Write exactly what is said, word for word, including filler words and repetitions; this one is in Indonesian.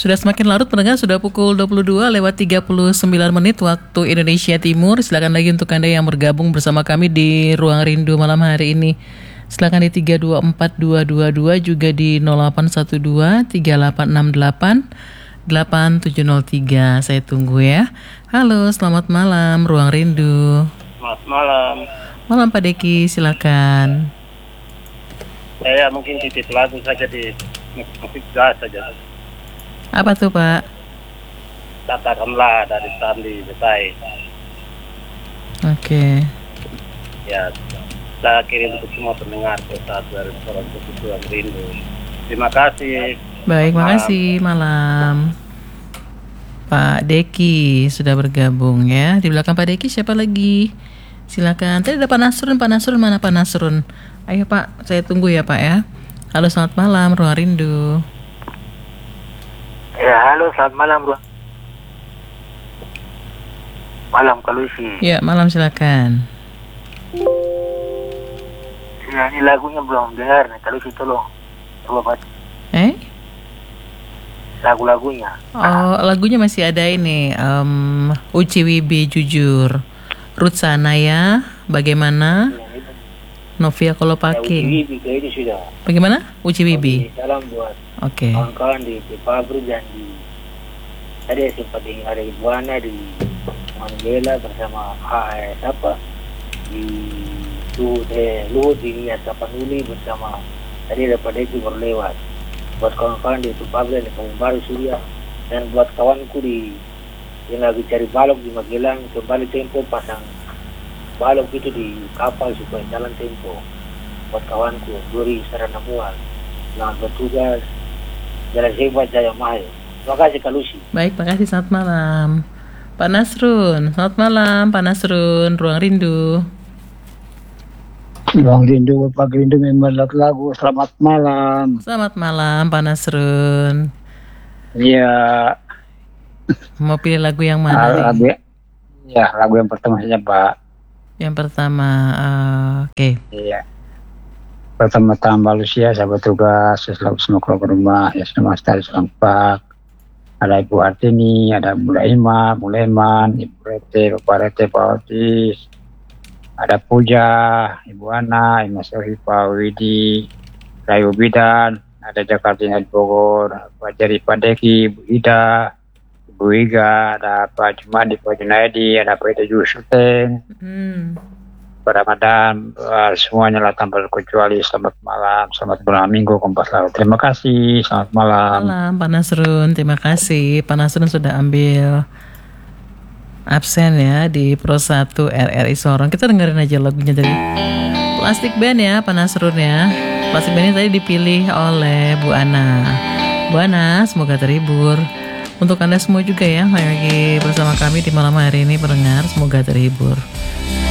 Sudah semakin larut pendengar, sudah pukul dua puluh dua lewat tiga puluh sembilan menit waktu Indonesia Timur. Silakan lagi untuk Anda yang bergabung bersama kami di Ruang Rindu malam hari ini. Silakan di tiga dua empat dua dua dua, juga di nol delapan satu dua tiga delapan enam delapan delapan tujuh nol tiga. Saya tunggu ya. Halo, selamat malam Ruang Rindu. Selamat malam. Malam Pak Deki, silakan. Saya mungkin titip lagu saja di musik gas saja. Apa tuh Pak? Katakanlah dari Sandi Betai. Oke. Ya, saya kirim untuk semua pendengar saat dari seorang kebutuhan rindu. Terima kasih. Baik, makasih. Malam. Pak Deki sudah bergabung ya. Di belakang Pak Deki siapa lagi? Silakan. Tadi ada Pak Nasrun. Pak Nasrun mana Pak Nasrun? Ayo Pak, saya tunggu ya Pak ya. Halo, selamat malam Ruang Rindu. Ya, halo, selamat malam, bro. Malam, Kalusi. Ya, malam, silakan. Ya, ini lagunya belum dengar nih, Kalusi, tolong. Coba, Pak. Eh? Lagu-lagunya. Oh, lagunya masih ada ini. Um, Uci Wibi Jujur. Ruth Sanaya, bagaimana? Novia Kolopaking. Ya, Uci Wibi, kayaknya sudah. Bagaimana? Uci Wibi. Salam buat Oke. Okay. kawan-kawan di, di pabrik dan di tadi sempat di ada Ibu Ana di Mandela bersama eh, siapa di Luhut eh, Luhut di Tapanuli bersama tadi ada Pak Deki berlewat buat kawan-kawan di pabrik di Kampung Baru Surya, dan buat kawanku di yang lagi cari balok di Magelang, kembali tempo pasang balok itu di kapal supaya jalan tempo. Buat kawanku Duri Sarana Mual, selamat bertugas, jalan hebat jaya mahal. Terima kasih Kalusi. Baik, makasih, selamat malam. Pak Nasrun, selamat malam Pak Nasrun, Ruang Rindu. Ruang Rindu, Pak Rindu memang lagu. Selamat malam. Selamat malam Pak Nasrun. Iya. Mau pilih lagu yang mana? Ah, lagu, ya, lagu yang pertama saja Pak. Yang pertama, uh, oke. Okay. Iya. Pertama-tama Lucia, saya bertugas, selalu semua keluarga rumah, ya semua stari Pak. Ada Ibu Artini, ada Bu Laima, Bu Leman, Ibu Rete, Bapak Rete, Pak Otis, ada Puja, Ibu Ana, Ibu Sohi, Pak Widi, Rayu Bidan, ada Jakarta di Bogor, Pak Jari, Pak Deki, Ibu Ida, Ibu Iga, ada Pak Jumadi, Pak Junaidi, ada Pak Ida Jusuteng. Hmm. Pak Ramadan, uh, semuanya lah tanpa terkecuali. Selamat malam, selamat malam minggu Kompas Laut. Terima kasih, selamat malam. Malam Pak Nasrun, terima kasih. Pak Nasrun sudah ambil absen ya di Pro satu R R I Sorong. Kita dengerin aja lagunya dari Plastik Band ya Pak Nasrun ya. Plastik Band ini tadi dipilih oleh Bu Ana. Bu Ana, semoga terhibur. Untuk Anda semua juga ya, yang lagi bersama kami di malam hari ini pendengar, semoga terhibur.